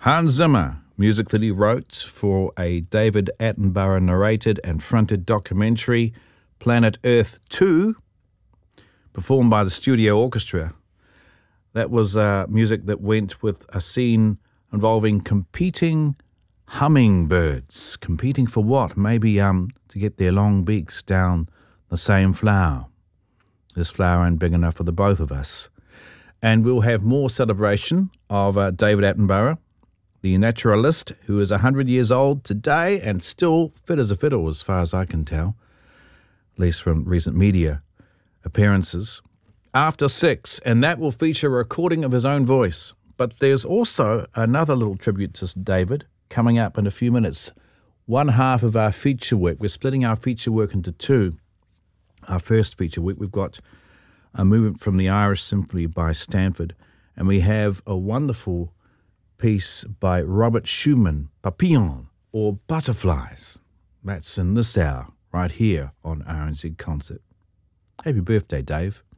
Hans Zimmer, music that he wrote for a David Attenborough narrated and fronted documentary, Planet Earth 2, performed by the Studio Orchestra. That was music that went with a scene involving competing hummingbirds. Competing for what? Maybe to get their long beaks down the same flower. This flower ain't big enough for the both of us. And we'll have more celebration of David Attenborough, the naturalist who is 100 years old today and still fit as a fiddle as far as I can tell, at least from recent media appearances, after 6, and that will feature a recording of his own voice. But there's also another little tribute to David coming up in a few minutes. One half of our feature work, we're splitting our feature work into two. Our first feature work, we've got a movement from the Irish Symphony by Stanford, and we have a wonderful piece by Robert Schumann, Papillon, or Butterflies. That's in this hour, right here on RNZ Concert. Happy birthday, Dave.